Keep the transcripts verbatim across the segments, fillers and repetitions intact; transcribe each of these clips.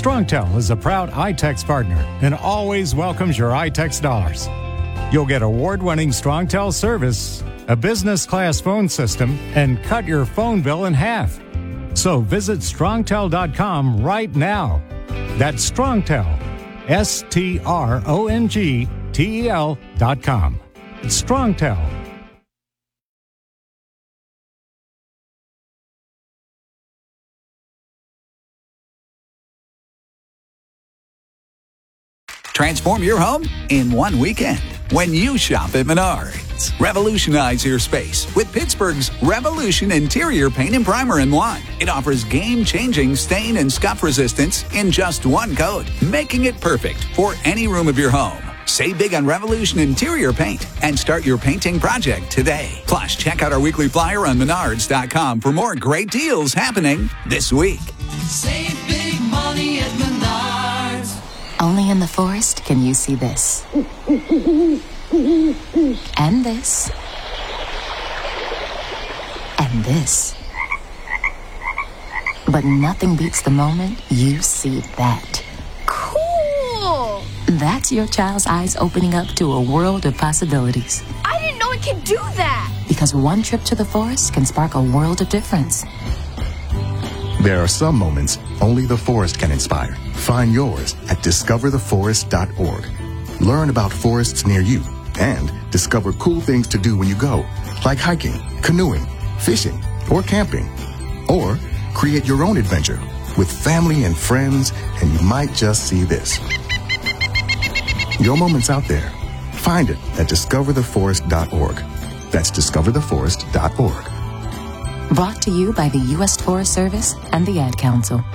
StrongTel is a proud iTex partner and always welcomes your iTex dollars. You'll get award-winning StrongTel service, a business-class phone system, and cut your phone bill in half. So visit strongtel dot com right now. That's StrongTel, S T R O N G T E L dot com. StrongTel. Transform your home in one weekend when you shop at Menards. Revolutionize your space with Pittsburgh's Revolution Interior Paint and Primer in one. It offers game-changing stain and scuff resistance in just one coat, making it perfect for any room of your home. Save big on Revolution Interior Paint and start your painting project today. Plus, check out our weekly flyer on menards dot com for more great deals happening this week. Save big money at Menards. Only in the forest can you see this. And this. And this. But nothing beats the moment you see that. Cool! That's your child's eyes opening up to a world of possibilities. I didn't know it could do that! Because one trip to the forest can spark a world of difference. There are some moments only the forest can inspire. Find yours at discover the forest dot org. Learn about forests near you and discover cool things to do when you go, like hiking, canoeing, fishing, or camping. Or create your own adventure with family and friends, and you might just see this. Your moment's out there. Find it at discover the forest dot org. That's discover the forest dot org. Brought to you by the U S Forest Service and the Ad Council.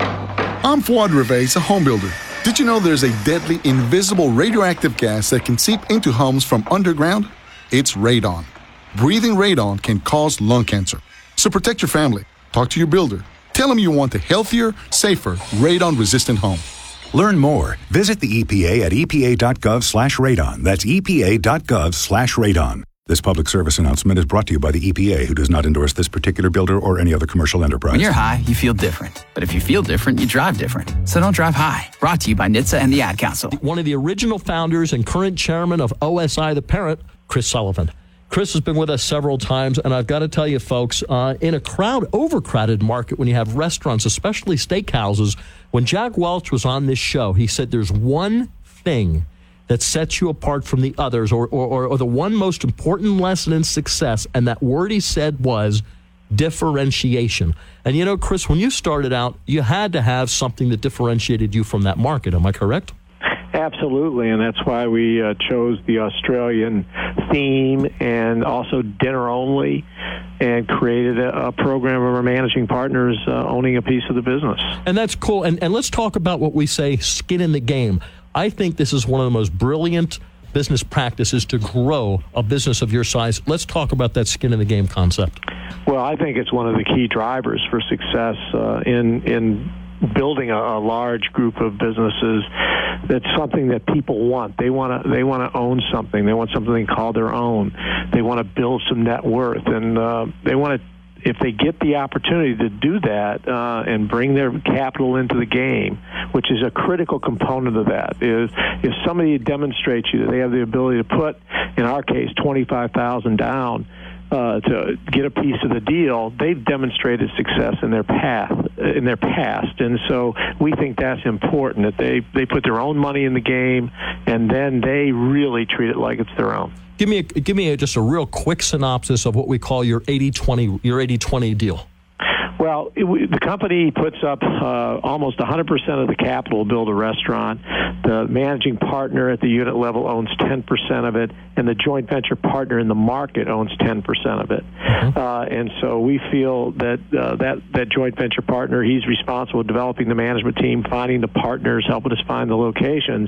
I'm Fuad Reveiz, a home builder. Did you know there's a deadly, invisible radioactive gas that can seep into homes from underground? It's radon. Breathing radon can cause lung cancer. So protect your family. Talk to your builder. Tell them you want a healthier, safer, radon-resistant home. Learn more. Visit the E P A at E P A dot gov slash radon. That's E P A dot gov slash radon. This public service announcement is brought to you by the E P A, who does not endorse this particular builder or any other commercial enterprise. When you're high, you feel different. But if you feel different, you drive different. So don't drive high. Brought to you by N H T S A and the Ad Council. One of the original founders and current chairman of O S I, the parent, Chris Sullivan. Chris has been with us several times, and I've got to tell you, folks, uh, in a crowd, overcrowded market, when you have restaurants, especially steakhouses, when Jack Welch was on this show, he said there's one thing that sets you apart from the others, or, or, or the one most important lesson in success, and that word he said was differentiation. And you know, Chris, when you started out, you had to have something that differentiated you from that market. Am I correct? Absolutely, and that's why we uh, chose the Australian theme and also dinner only, and created a, a program of our managing partners uh, owning a piece of the business. And that's cool. And, and let's talk about what we say, skin in the game. I think this is one of the most brilliant business practices to grow a business of your size. Let's talk about that skin in the game concept. Well, I think it's one of the key drivers for success uh, in in building a, a large group of businesses. That's something that people want. They want to they want to own something. They want something called their own. They want to build some net worth, and uh, they want to. If they get the opportunity to do that uh, and bring their capital into the game, which is a critical component of that, is if somebody demonstrates you that they have the ability to put, in our case, twenty-five thousand dollars down uh, to get a piece of the deal, they've demonstrated success in their path, in their past, and so we think that's important, that they, they put their own money in the game, and then they really treat it like it's their own. Give me a, give me a, just a real quick synopsis of what we call your eighty twenty your eighty twenty deal. Well, it, we, the company puts up uh, almost one hundred percent of the capital to build a restaurant. The managing partner at the unit level owns ten percent of it, and the joint venture partner in the market owns ten percent of it. Mm-hmm. Uh, and so we feel that, uh, that that joint venture partner, he's responsible for developing the management team, finding the partners, helping us find the locations.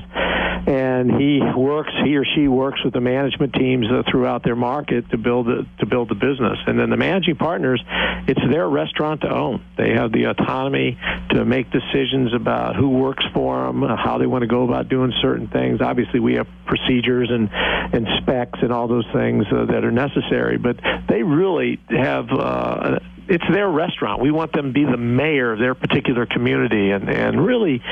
And he works, he or she works with the management teams uh, throughout their market to build the, to build the business. And then the managing partners, it's their restaurant to own. They have the autonomy to make decisions about who works for them, how they want to go about doing certain things. Obviously, we have procedures and, and specs and all those things uh, that are necessary, but they really have uh, it's their restaurant. We want them to be the mayor of their particular community and, and really